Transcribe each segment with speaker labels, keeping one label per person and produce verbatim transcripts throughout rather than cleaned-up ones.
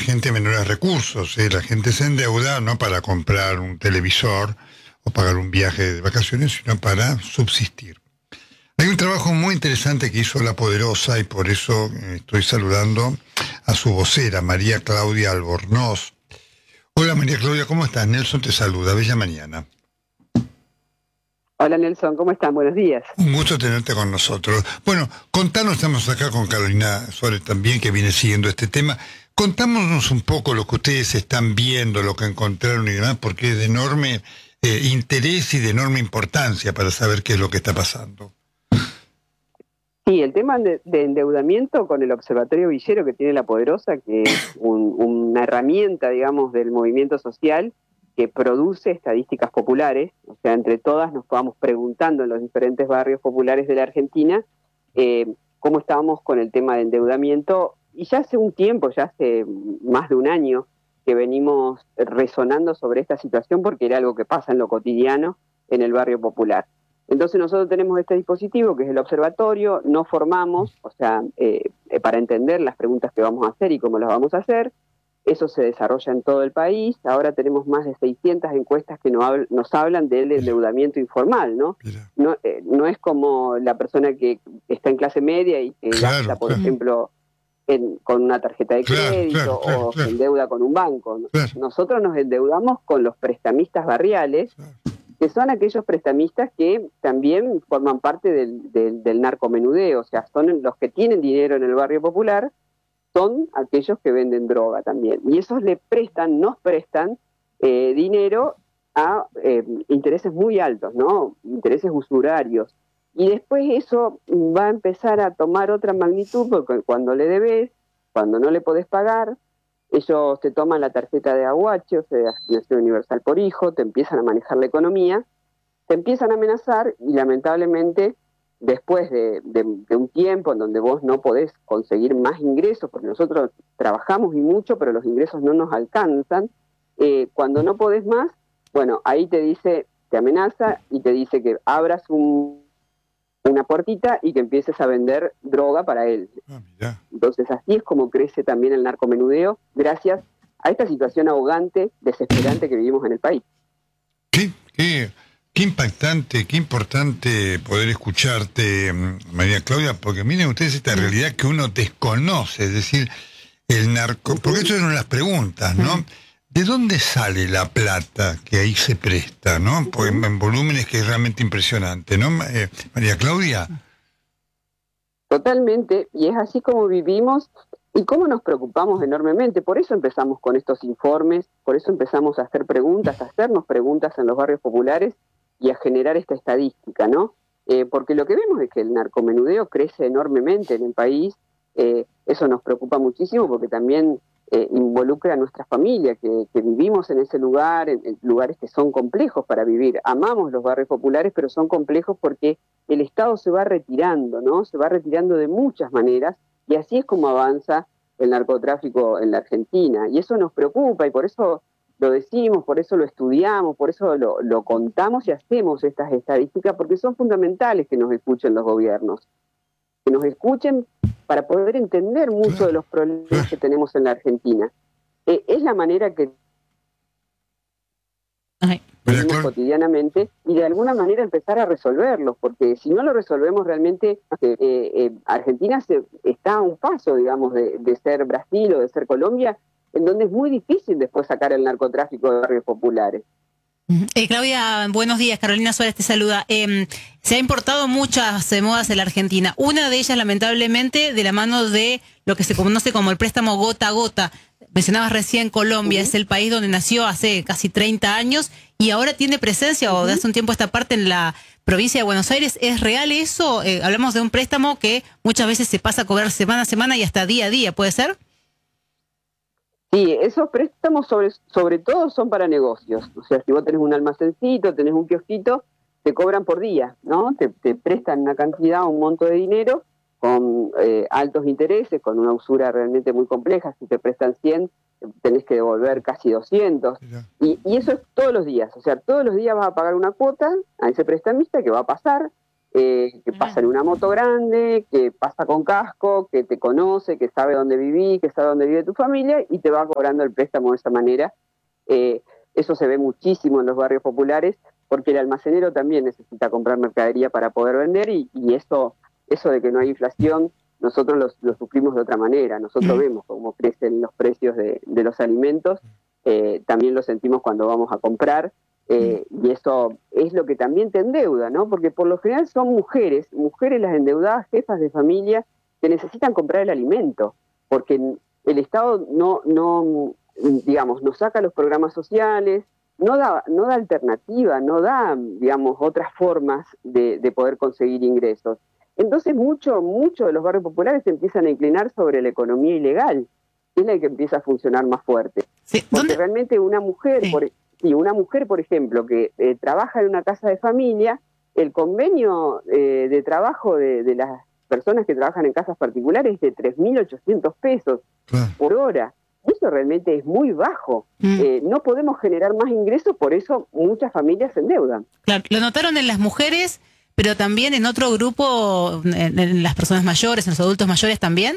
Speaker 1: gente de menores recursos, ¿eh? La gente se endeuda no para comprar un televisor o pagar un viaje de vacaciones, sino para subsistir. Hay un trabajo muy interesante que hizo La Poderosa y por eso eh, estoy saludando a su vocera, María Claudia Albornoz. Hola María Claudia, ¿cómo estás? Nelson te saluda, bella mañana.
Speaker 2: Hola Nelson, ¿cómo están? Buenos días.
Speaker 1: Un gusto tenerte con nosotros. Bueno, contanos, estamos acá con Carolina Suárez también, que viene siguiendo este tema. Contámonos un poco lo que ustedes están viendo, lo que encontraron y demás, porque es de enorme eh, interés y de enorme importancia para saber qué es lo que está pasando.
Speaker 2: Sí, el tema de, de endeudamiento con el Observatorio Villero que tiene La Poderosa, que es un, una herramienta, digamos, del movimiento social que produce estadísticas populares, o sea, entre todas nos vamos preguntando en los diferentes barrios populares de la Argentina eh, cómo estábamos con el tema de endeudamiento, y ya hace un tiempo, ya hace más de un año, que venimos resonando sobre esta situación porque era algo que pasa en lo cotidiano en el barrio popular. Entonces nosotros tenemos este dispositivo que es el observatorio, nos formamos, o sea, eh, para entender las preguntas que vamos a hacer y cómo las vamos a hacer. Eso se desarrolla en todo el país. Ahora tenemos más de seiscientas encuestas que nos, habl nos hablan del endeudamiento informal, ¿no? No, eh, no es como la persona que está en clase media y que
Speaker 1: Claro,
Speaker 2: gasta, por
Speaker 1: claro.
Speaker 2: ejemplo, en, con una tarjeta de
Speaker 1: Claro,
Speaker 2: crédito
Speaker 1: claro, claro,
Speaker 2: o
Speaker 1: claro.
Speaker 2: se endeuda con un banco.
Speaker 1: Claro.
Speaker 2: Nosotros nos endeudamos con los prestamistas barriales,
Speaker 1: Claro.
Speaker 2: que son aquellos prestamistas que también forman parte del, del, del narcomenudeo, o sea, son los que tienen dinero en el barrio popular, son aquellos que venden droga también. Y esos le prestan, nos prestan eh, dinero a eh, intereses muy altos, ¿no? Intereses usurarios. Y después eso va a empezar a tomar otra magnitud, porque cuando le debes, cuando no le podés pagar, ellos te toman la tarjeta de aguache, o sea, asignación universal por hijo, te empiezan a manejar la economía, te empiezan a amenazar y lamentablemente después de, de, de un tiempo en donde vos no podés conseguir más ingresos, porque nosotros trabajamos y mucho, pero los ingresos no nos alcanzan, eh, cuando no podés más, bueno, ahí te dice, te amenaza y te dice que abras un, una puertita y que empieces a vender droga para él.
Speaker 1: Ah, mirá.
Speaker 2: Entonces así es como crece también el narcomenudeo, gracias a esta situación ahogante, desesperante que vivimos en el país.
Speaker 1: Qué, qué, qué impactante, qué importante poder escucharte, María Claudia, porque miren ustedes esta realidad que uno desconoce, es decir, el narco, porque eso es una de las preguntas, ¿no? ¿De dónde sale la plata que ahí se presta, no? Porque en volúmenes que es realmente impresionante, ¿no, eh, María Claudia?
Speaker 2: Totalmente, y es así como vivimos y cómo nos preocupamos enormemente. Por eso empezamos con estos informes, por eso empezamos a hacer preguntas, a hacernos preguntas en los barrios populares y a generar esta estadística, ¿no? Eh, porque lo que vemos es que el narcomenudeo crece enormemente en el país, eh, eso nos preocupa muchísimo porque también eh, involucra a nuestra familia, que, que vivimos en ese lugar, en, en lugares que son complejos para vivir. Amamos los barrios populares, pero son complejos porque el Estado se va retirando, ¿no? Se va retirando de muchas maneras y así es como avanza el narcotráfico en la Argentina. Y eso nos preocupa y por eso lo decimos, por eso lo estudiamos, por eso lo, lo contamos y hacemos estas estadísticas, porque son fundamentales que nos escuchen los gobiernos, que nos escuchen para poder entender mucho de los problemas que tenemos en la Argentina. Eh, es la manera que vivimos cotidianamente y de alguna manera empezar a resolverlos, porque si no lo resolvemos realmente, eh, eh, Argentina se, está a un paso, digamos, de, de ser Brasil o de ser Colombia, en donde es muy difícil después sacar el narcotráfico de barrios populares.
Speaker 3: Eh, Claudia, buenos días. Carolina Suárez te saluda. Eh, se ha importado muchas eh, modas en la Argentina. Una de ellas, lamentablemente, de la mano de lo que se conoce como el préstamo gota a gota. Mencionabas recién Colombia, uh-huh. Es el país donde nació hace casi treinta años y ahora tiene presencia, uh-huh. o de hace un tiempo esta parte en la provincia de Buenos Aires. ¿Es real eso? Eh, hablamos de un préstamo que muchas veces se pasa a cobrar semana a semana y hasta día a día, ¿puede ser?
Speaker 2: Sí, esos préstamos sobre, sobre todo son para negocios. O sea, si vos tenés un almacencito, tenés un kiosquito, te cobran por día, ¿no? Te, te prestan una cantidad, un monto de dinero con eh, altos intereses, con una usura realmente muy compleja. Si te prestan cien, tenés que devolver casi doscientos. Y, y eso es todos los días. O sea, todos los días vas a pagar una cuota a ese prestamista que va a pasar. eh, que pasa en una moto grande, que pasa con casco, que te conoce, que sabe dónde vivís, que sabe dónde vive tu familia y te va cobrando el préstamo de esa manera. Eh, eso se ve muchísimo en los barrios populares porque el almacenero también necesita comprar mercadería para poder vender y, y eso, eso de que no hay inflación, nosotros lo, lo sufrimos de otra manera. Nosotros vemos cómo crecen los precios de, de los alimentos, eh, también lo sentimos cuando vamos a comprar. Eh, y eso es lo que también te endeuda, ¿no? Porque por lo general son mujeres, mujeres las endeudadas, jefas de familia, que necesitan comprar el alimento, porque el Estado no, no digamos, no saca los programas sociales, no da, no da alternativa, no da, digamos, otras formas de, de poder conseguir ingresos. Entonces mucho, mucho de los barrios populares se empiezan a inclinar sobre la economía ilegal, que es la que empieza a funcionar más fuerte.
Speaker 3: Sí,
Speaker 2: porque realmente una mujer, sí. por Y una mujer, por ejemplo, que eh, trabaja en una casa de familia, el convenio eh, de trabajo de, de las personas que trabajan en casas particulares es de tres mil ochocientos pesos claro. por hora. Eso realmente es muy bajo. Mm. Eh, no podemos generar más ingresos, por eso muchas familias se endeudan.
Speaker 3: Claro, lo notaron en las mujeres, pero también en otro grupo, en, en las personas mayores, en los adultos mayores también.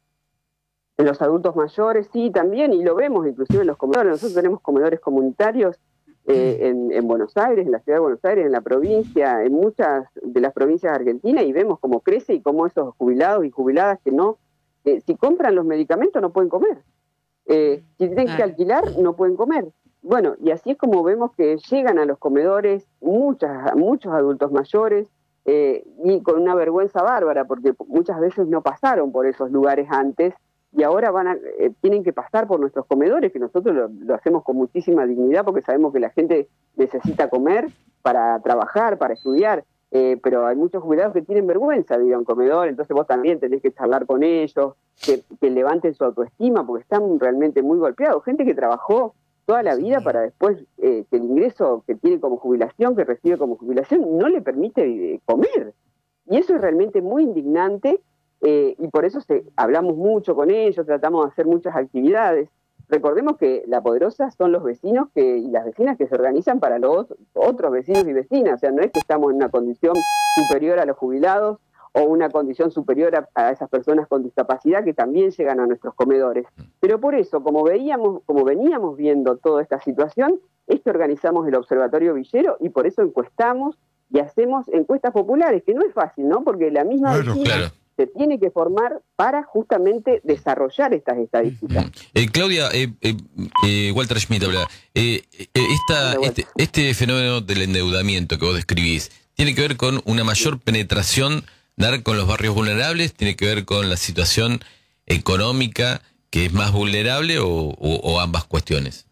Speaker 2: En los adultos mayores, sí, también, y lo vemos inclusive en los comedores. Nosotros tenemos comedores comunitarios eh, en, en Buenos Aires, en la ciudad de Buenos Aires, en la provincia, en muchas de las provincias de Argentina, y vemos cómo crece y cómo esos jubilados y jubiladas que no, eh, si compran los medicamentos no pueden comer. Eh, si tienen que alquilar, no pueden comer. Bueno, y así es como vemos que llegan a los comedores muchas, muchos adultos mayores, eh, y con una vergüenza bárbara, porque muchas veces no pasaron por esos lugares antes, y ahora van a, eh, tienen que pasar por nuestros comedores, que nosotros lo, lo hacemos con muchísima dignidad porque sabemos que la gente necesita comer para trabajar, para estudiar, eh, pero hay muchos jubilados que tienen vergüenza de ir a un comedor, entonces vos también tenés que charlar con ellos, que, que levanten su autoestima porque están realmente muy golpeados. Gente que trabajó toda la vida para después eh, que el ingreso que tiene como jubilación, que recibe como jubilación, no le permite eh, comer. Y eso es realmente muy indignante. Eh, y por eso se, hablamos mucho con ellos, tratamos de hacer muchas actividades. Recordemos que la poderosa son los vecinos que, y las vecinas que se organizan para los otros vecinos y vecinas. O sea, no es que estamos en una condición superior a los jubilados o una condición superior a, a esas personas con discapacidad que también llegan a nuestros comedores. Pero por eso, como veíamos, como veníamos viendo toda esta situación, es que organizamos el Observatorio Villero y por eso encuestamos y hacemos encuestas populares, que no es fácil, ¿no? Porque la misma
Speaker 4: claro,
Speaker 2: vecina
Speaker 4: claro.
Speaker 2: se tiene que formar para justamente desarrollar estas estadísticas.
Speaker 4: Eh, Claudia, eh, eh, eh, Walter Schmidt habla. Eh, eh, esta, este, este fenómeno del endeudamiento que vos describís, ¿tiene que ver con una mayor penetración dar con los barrios vulnerables? ¿Tiene que ver con la situación económica que es más vulnerable o, o, o ambas cuestiones?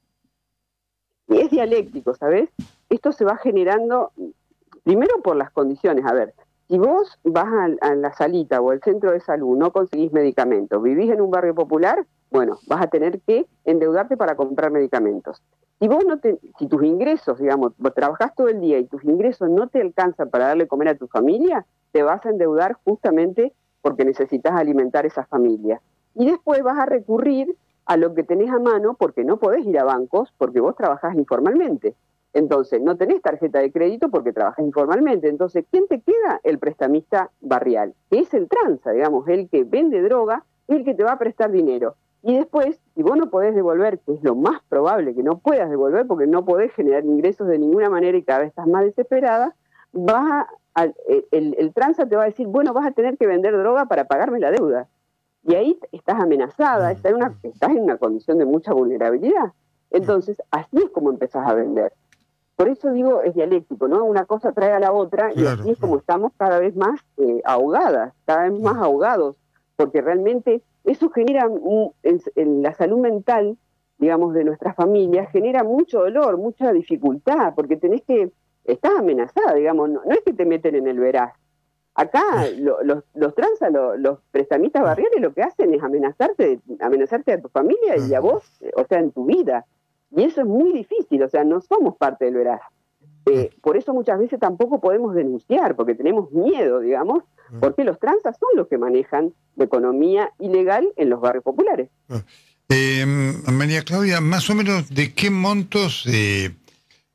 Speaker 2: Y es dialéctico, ¿sabes? Esto se va generando, primero por las condiciones. A ver, si vos vas a, a la salita o al centro de salud, no conseguís medicamentos, vivís en un barrio popular, bueno, vas a tener que endeudarte para comprar medicamentos. Si vos no te, si tus ingresos, digamos, vos trabajás todo el día y tus ingresos no te alcanzan para darle comer a tu familia, te vas a endeudar justamente porque necesitas alimentar a esa familia. Y después vas a recurrir a lo que tenés a mano porque no podés ir a bancos porque vos trabajás informalmente. Entonces, no tenés tarjeta de crédito porque trabajás informalmente. Entonces, ¿quién te queda? El prestamista barrial, que es el tranza, digamos, el que vende droga, el que te va a prestar dinero. Y después, si vos no podés devolver, que es lo más probable que no puedas devolver porque no podés generar ingresos de ninguna manera y cada vez estás más desesperada, vas a, a, el, el tranza te va a decir, bueno, vas a tener que vender droga para pagarme la deuda. Y ahí estás amenazada, estás en una, estás en una condición de mucha vulnerabilidad. Entonces, así es como empezás a vender. Por eso digo, es dialéctico, ¿no? Una cosa trae a la otra, y claro, así es como estamos cada vez más eh, ahogadas, cada vez más ahogados, porque realmente eso genera, un, en, en la salud mental, digamos, de nuestras familias, genera mucho dolor, mucha dificultad, porque tenés que, estás amenazada, digamos, no, no es que te meten en el veraz. Acá lo, los, los tranza, lo, los prestamistas barriales lo que hacen es amenazarte, amenazarte a tu familia y a vos, o sea, en tu vida. Y eso es muy difícil, o sea, no somos parte del veraz. Eh, por eso muchas veces tampoco podemos denunciar, porque tenemos miedo, digamos, porque los tranzas son los que manejan la economía ilegal en los barrios populares.
Speaker 1: Eh, María Claudia, más o menos, ¿de qué montos eh,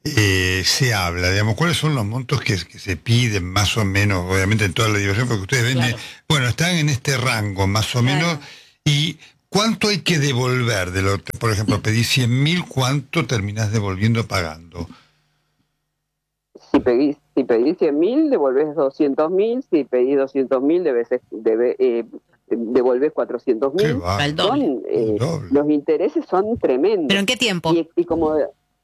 Speaker 1: eh, se habla? Digamos, ¿cuáles son los montos que, que se piden más o menos, obviamente en toda la diversión, porque ustedes ven,
Speaker 3: Claro.
Speaker 1: bueno, están en este rango más o
Speaker 3: Claro.
Speaker 1: menos, y ¿cuánto hay que devolver? De lo, por ejemplo, pedís cien mil, ¿cuánto terminás devolviendo pagando?
Speaker 2: Si pedís, si pedís cien mil, devolvés doscientos mil. Si pedís doscientos mil, debes, debe, eh, devolvés cuatrocientos
Speaker 1: Qué
Speaker 2: mil.
Speaker 1: bárbaro.
Speaker 3: Al doble.
Speaker 2: Son, eh,
Speaker 1: El doble.
Speaker 2: los intereses son tremendos.
Speaker 3: ¿Pero en qué tiempo?
Speaker 2: Y, y como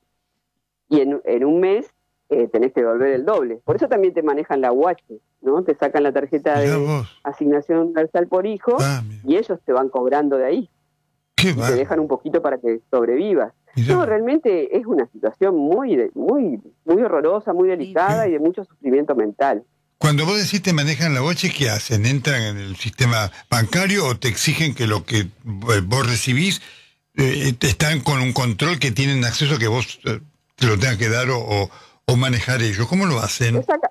Speaker 2: y en, en un mes eh, tenés que devolver el doble. Por eso también te manejan la U H, ¿no? Te sacan la tarjeta
Speaker 1: Mirá
Speaker 2: de
Speaker 1: vos.
Speaker 2: asignación universal por hijo
Speaker 1: Ah, mira.
Speaker 2: y ellos te van cobrando de ahí.
Speaker 1: Qué
Speaker 2: Y te
Speaker 1: bárbaro.
Speaker 2: dejan un poquito para que sobrevivas.
Speaker 1: Mirá.
Speaker 2: No, realmente es una situación muy, de- muy, muy horrorosa, muy delicada y de mucho sufrimiento mental.
Speaker 1: Cuando vos decís te manejan la boche, ¿qué hacen? ¿Entran en el sistema bancario o te exigen que lo que eh, vos recibís eh, están con un control que tienen acceso que vos eh, te lo tengas que dar o, o, o manejar ellos? ¿Cómo lo
Speaker 2: Te,
Speaker 1: hacen?
Speaker 2: saca-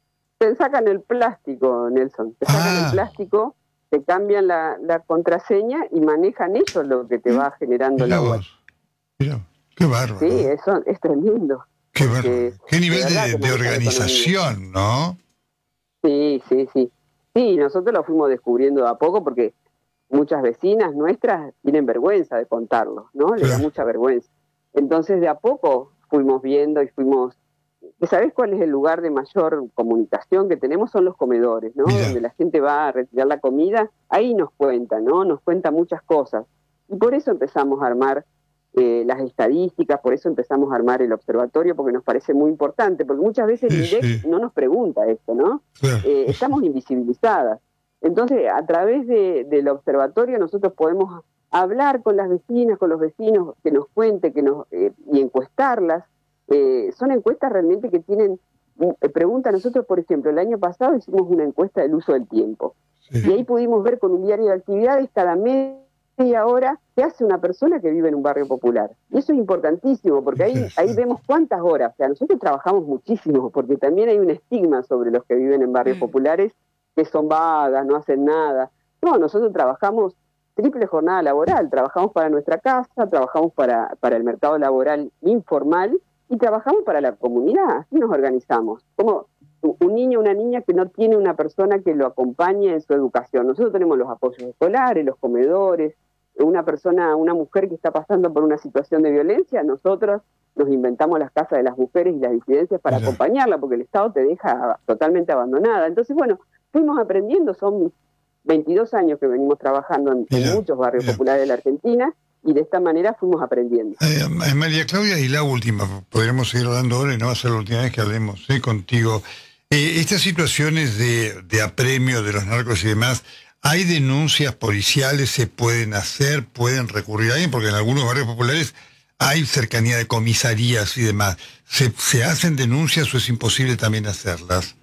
Speaker 2: te sacan el plástico, Nelson. Te sacan
Speaker 1: Ah.
Speaker 2: el plástico, te cambian la, la contraseña y manejan ellos lo que te va generando
Speaker 1: Mirá
Speaker 2: la U H.
Speaker 1: vos. Mirá, qué bárbaro.
Speaker 2: Sí, eso es tremendo.
Speaker 1: Qué
Speaker 2: porque
Speaker 1: bárbaro. Qué nivel
Speaker 2: de verdad
Speaker 1: de,
Speaker 2: que
Speaker 1: de
Speaker 2: maneja la
Speaker 1: organización, ¿no?
Speaker 2: Sí, sí, sí. Sí, nosotros lo fuimos descubriendo de a poco porque muchas vecinas nuestras tienen vergüenza de contarlo, ¿no? Les da
Speaker 1: Claro.
Speaker 2: mucha vergüenza. Entonces, de a poco fuimos viendo y fuimos... ¿Sabés cuál es el lugar de mayor comunicación que tenemos? Son los comedores, ¿no?
Speaker 1: Mirá.
Speaker 2: Donde la gente va a retirar la comida. Ahí nos cuenta, ¿no? Nos cuenta muchas cosas. Y por eso empezamos a armar eh, las estadísticas, por eso empezamos a armar el observatorio, porque nos parece muy importante, porque muchas veces el
Speaker 1: Sí,
Speaker 2: I D E C
Speaker 1: sí.
Speaker 2: no nos pregunta esto, ¿no?
Speaker 1: Claro.
Speaker 2: Eh, estamos invisibilizadas. Entonces, a través de, del observatorio nosotros podemos hablar con las vecinas, con los vecinos, que nos cuente, que nos eh, y encuestarlas. Eh, son encuestas realmente que tienen eh, preguntas. Nosotros, por ejemplo, el año pasado hicimos una encuesta del uso del tiempo.
Speaker 1: Sí.
Speaker 2: Y ahí pudimos ver con un diario de actividades cada media hora qué hace una persona que vive en un barrio popular. Y eso es importantísimo, porque ahí, ahí vemos cuántas horas. O sea, nosotros trabajamos muchísimo, porque también hay un estigma sobre los que viven en barrios
Speaker 3: Mm.
Speaker 2: populares, que son vagas, no hacen nada. No, nosotros trabajamos triple jornada laboral, trabajamos para nuestra casa, trabajamos para, para el mercado laboral informal y trabajamos para la comunidad, así nos organizamos. Como un niño o una niña que no tiene una persona que lo acompañe en su educación. Nosotros tenemos los apoyos escolares, los comedores, una persona, una mujer que está pasando por una situación de violencia, nosotros nos inventamos las casas de las mujeres y las disidencias para
Speaker 1: Mirá.
Speaker 2: acompañarla, porque el Estado te deja totalmente abandonada. Entonces, bueno, fuimos aprendiendo, son veintidós años que venimos trabajando en, en
Speaker 1: Mirá,
Speaker 2: muchos barrios
Speaker 1: mirá.
Speaker 2: populares de la Argentina, y de esta manera fuimos aprendiendo.
Speaker 1: Eh, María Claudia, y la última, podríamos seguir hablando ahora y no va a ser la última vez que hablemos eh, contigo. Eh, estas situaciones de, de apremio de los narcos y demás, ¿hay denuncias policiales? ¿Se pueden hacer? ¿Pueden recurrir a alguien? Porque en algunos barrios populares hay cercanía de comisarías y demás. ¿Se, se hacen denuncias o es imposible también hacerlas?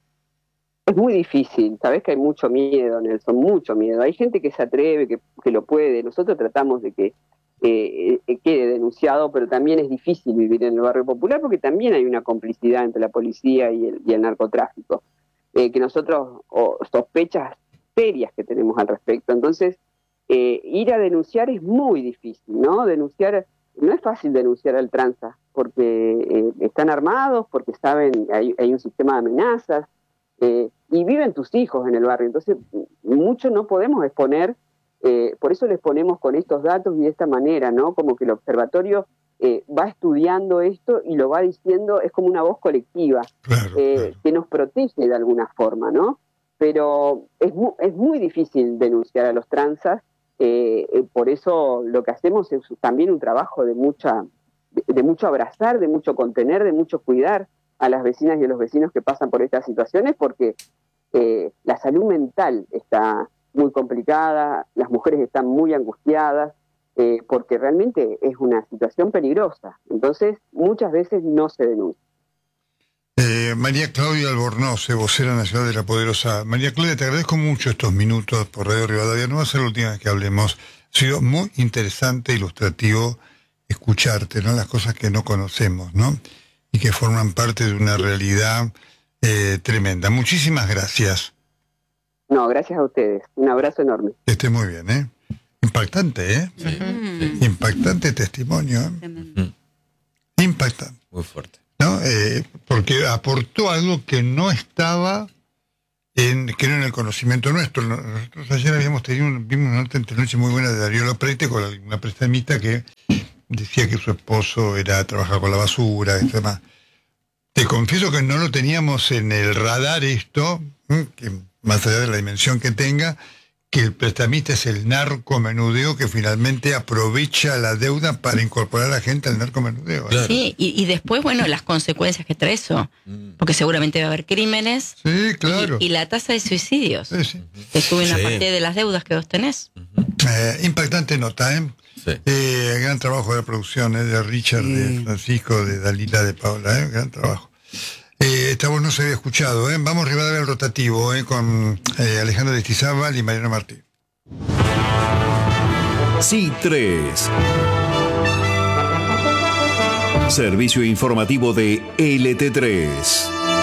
Speaker 2: Es muy difícil, sabés que hay mucho miedo, Nelson, mucho miedo. Hay gente que se atreve, que, que lo puede. Nosotros tratamos de que eh, eh, quede denunciado, pero también es difícil vivir en el barrio popular porque también hay una complicidad entre la policía y el, y el narcotráfico, eh, que nosotros, o sospechas serias que tenemos al respecto. Entonces, eh, ir a denunciar es muy difícil, ¿no? Denunciar, no es fácil denunciar al tranza, porque eh, están armados, porque saben, hay, hay un sistema de amenazas, Eh, y viven tus hijos en el barrio, entonces mucho no podemos exponer, eh, por eso les ponemos con estos datos y de esta manera, ¿no? Como que el observatorio eh, va estudiando esto y lo va diciendo, es como una voz colectiva,
Speaker 1: Claro,
Speaker 2: eh,
Speaker 1: claro.
Speaker 2: que nos protege de alguna forma, ¿no? Pero es, mu es muy difícil denunciar a los tranzas, eh, eh, por eso lo que hacemos es también un trabajo de mucha, de, de mucho abrazar, de mucho contener, de mucho cuidar a las vecinas y a los vecinos que pasan por estas situaciones, porque eh, la salud mental está muy complicada, las mujeres están muy angustiadas, eh, porque realmente es una situación peligrosa. Entonces, muchas veces no se denuncia.
Speaker 1: Eh, María Claudia Albornoz, vocera nacional de La Poderosa. María Claudia, te agradezco mucho estos minutos por Radio Rivadavia. No va a ser la última vez que hablemos. Ha sido muy interesante, ilustrativo, escucharte, ¿no? Las cosas que no conocemos, ¿no? Y que forman parte de una realidad eh, tremenda. Muchísimas gracias.
Speaker 2: No, gracias a ustedes. Un abrazo enorme.
Speaker 1: Que esté muy bien, ¿eh? Impactante, ¿eh?
Speaker 4: Sí, sí.
Speaker 1: Impactante testimonio, ¿eh?
Speaker 3: Tremendo.
Speaker 1: Impactante.
Speaker 4: Muy fuerte.
Speaker 1: ¿No? Eh, porque aportó algo que no estaba en, que era en el conocimiento nuestro. Nosotros ayer habíamos tenido un, vimos una nota entre noche muy buena de Darío Loprete con una prestamista que decía que su esposo era trabajar con la basura y demás. Te confieso que no lo teníamos en el radar esto, que más allá de la dimensión que tenga, que el prestamista es el narcomenudeo que finalmente aprovecha la deuda para incorporar a la gente al narcomenudeo.
Speaker 4: Claro.
Speaker 5: Sí, y, y después, bueno, las consecuencias que trae eso, porque seguramente va a haber crímenes.
Speaker 1: Sí, claro.
Speaker 5: Y, y la tasa de suicidios,
Speaker 1: Sí, sí.
Speaker 5: que suben
Speaker 4: Sí.
Speaker 5: aparte de las deudas que vos tenés.
Speaker 1: Eh, impactante nota, ¿eh?
Speaker 4: Sí.
Speaker 1: Eh, gran trabajo de la producción, ¿eh? De Richard, de Francisco, de Dalila, de Paula, ¿eh? Gran trabajo. Eh, esta voz no se había escuchado, ¿eh? Vamos Rivadavia al rotativo, ¿eh? Con eh, Alejandro de Estizábal y Mariano Martí.
Speaker 6: C tres. Servicio informativo de L T tres.